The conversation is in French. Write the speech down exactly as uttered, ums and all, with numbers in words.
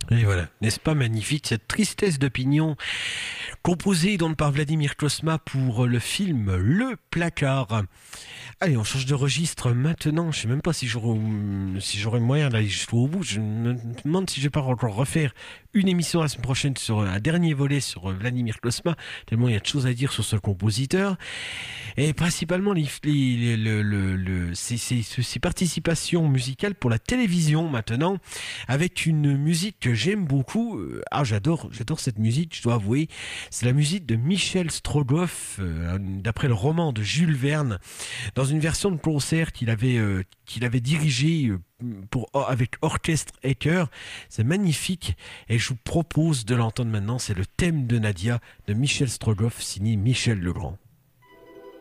Et voilà, n'est-ce pas magnifique cette tristesse d'opinion composée donc par Vladimir Cosma pour le film Le Placard. Allez, on change de registre maintenant. Je sais même pas si j'aurai si j'aurai moyen d'aller jusqu'au bout. Je me demande si je vais pas encore refaire une émission la semaine prochaine sur un dernier volet sur Vladimir Cosma, tellement il y a de choses à dire sur ce compositeur. Et principalement les, les- le- le- le- ses, ses- ses participations musicales pour la télévision maintenant, avec une musique que j'aime beaucoup. Euh, Ah, j'adore, j'adore cette musique, je dois avouer. C'est la musique de Michel Strogoff, euh, d'après le roman de Jules Verne, dans une version de concert qu'il avait, euh, qu'il avait dirigée euh, pour, avec orchestre et chœur. C'est magnifique et je vous propose de l'entendre maintenant. C'est le thème de Nadia de Michel Strogoff, signé Michel Legrand.